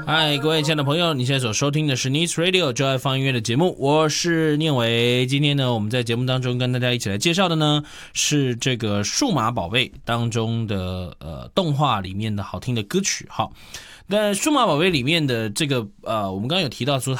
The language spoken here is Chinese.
嗨，各位亲爱的朋友，你现在所收听的是 Nice Radio 就爱放音乐的节目，我是念伟。今天呢，我们在节目当中跟大家一起来介绍的呢，是这个数码宝贝当中的动画里面的好听的歌曲。好，那数码宝贝里面的这个我们刚刚有提到说